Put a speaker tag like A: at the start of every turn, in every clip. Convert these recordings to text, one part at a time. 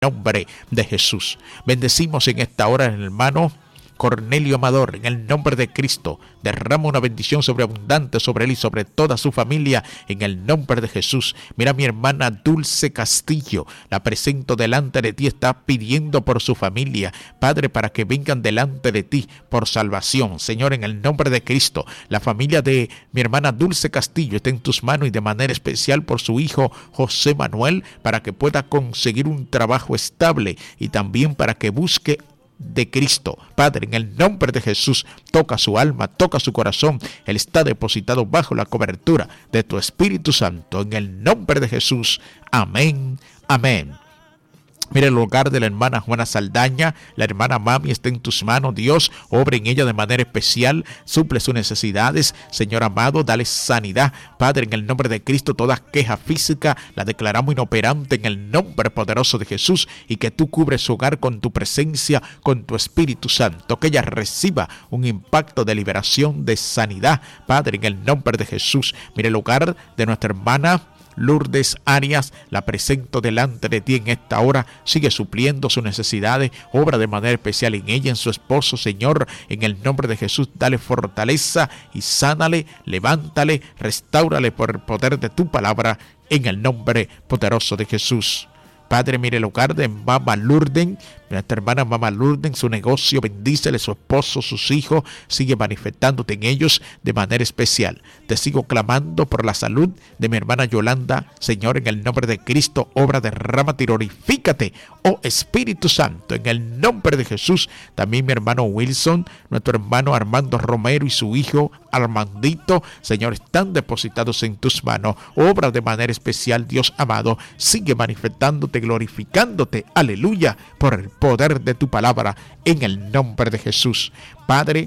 A: nombre de Jesús. Bendecimos en esta hora al hermano Cornelio Amador, en el nombre de Cristo. Derrama una bendición sobreabundante sobre él y sobre toda su familia, en el nombre de Jesús. Mira a mi hermana Dulce Castillo, la presento delante de ti, está pidiendo por su familia, Padre, para que vengan delante de ti por salvación. Señor, en el nombre de Cristo, la familia de mi hermana Dulce Castillo está en tus manos, y de manera especial por su hijo José Manuel, para que pueda conseguir un trabajo estable y también para que busque de Cristo. Padre, en el nombre de Jesús, toca su alma, toca su corazón. Él está depositado bajo la cobertura de tu Espíritu Santo, en el nombre de Jesús. Amén, amén. Mira el hogar de la hermana Juana Saldaña, la hermana Mami está en tus manos. Dios, obra en ella de manera especial, suple sus necesidades. Señor amado, dale sanidad. Padre, en el nombre de Cristo, toda queja física la declaramos inoperante en el nombre poderoso de Jesús, y que tú cubres su hogar con tu presencia, con tu Espíritu Santo, que ella reciba un impacto de liberación, de sanidad. Padre, en el nombre de Jesús, mira el hogar de nuestra hermana Lourdes Arias, la presento delante de ti en esta hora. Sigue supliendo sus necesidades, obra de manera especial en ella, en su esposo. Señor, en el nombre de Jesús, dale fortaleza y sánale, levántale, restáurale por el poder de tu palabra, en el nombre poderoso de Jesús. Padre, mire el hogar de Mama Lourdes, nuestra hermana Mama Lourdes, su negocio, bendícele, su esposo, sus hijos, sigue manifestándote en ellos de manera especial. Te sigo clamando por la salud de mi hermana Yolanda. Señor, en el nombre de Cristo, obra, derrámate y glorifícate, oh Espíritu Santo, en el nombre de Jesús. También mi hermano Wilson, nuestro hermano Armando Romero y su hijo Armandito, Señor, están depositados en tus manos. Obra de manera especial, Dios amado, sigue manifestándote, glorificándote, aleluya, por el poder de tu palabra, en el nombre de Jesús. Padre,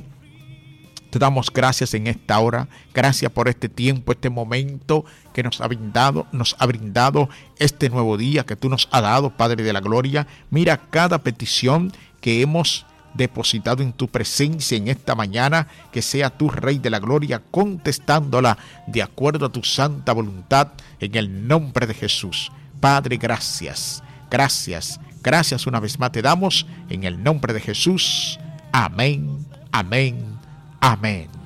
A: te damos gracias en esta hora, gracias por este tiempo, este momento que nos ha brindado este nuevo día que tú nos has dado, Padre de la gloria. Mira cada petición que hemos depositado en tu presencia en esta mañana, que sea tu Rey de la gloria contestándola de acuerdo a tu santa voluntad, en el nombre de Jesús. Padre, gracias, gracias, gracias una vez más te damos, en el nombre de Jesús. Amén, amén, amén.